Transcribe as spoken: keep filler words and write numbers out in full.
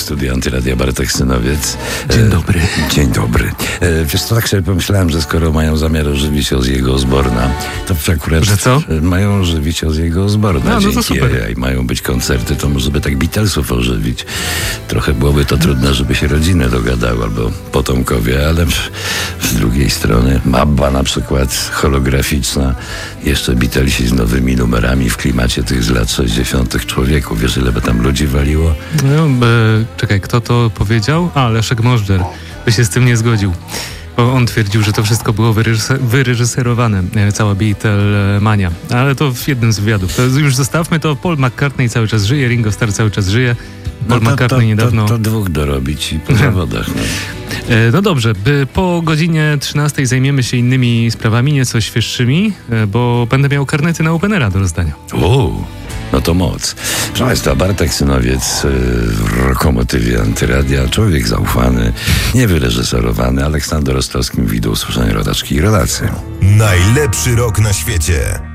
studia Antyradia, Bartek Synowiec. Dzień dobry. E, dzień dobry. E, wiesz co, tak sobie pomyślałem, że skoro mają zamiar ożywić Ozzy'ego Osborna, to akurat... Że co? Mają ożywić Ozzy'ego Osborna. No, no to super. A i mają być koncerty, to może by tak Beatlesów ożywić. Trochę byłoby to trudne, żeby się rodziny dogadały, albo potomkowie, ale z drugiej strony Mabba na przykład, holograficzna, jeszcze Beatlesi z nowymi numerami w klimacie tych z lat sześćdziesiątych. Człowieku, wiesz, ile by tam ludzi waliło? No, e, czekaj, kto to powiedział? A, Leszek Możdżer by się z tym nie zgodził. Bo on twierdził, że to wszystko było wyreżyser- wyreżyserowane, e, cała Beatlemania. Ale to w jednym z wywiadów. To już zostawmy to. Paul McCartney cały czas żyje, Ringo Starr cały czas żyje. Paul no to, McCartney to, niedawno... To, to dwóch dorobić i po zawodach. No. E, no dobrze, by po godzinie trzynastej zajmiemy się innymi sprawami, nieco świeższymi, e, bo będę miał karnety na Openera do rozdania. Uuu, no to moc. Proszę Państwa, Bartek Synowiec w Lokomotywie Antyradia, człowiek zaufany, niewyreżyserowany, Aleksander Ostrowski mówi do usłyszenia rodaczki i rodacy. Najlepszy rok na świecie.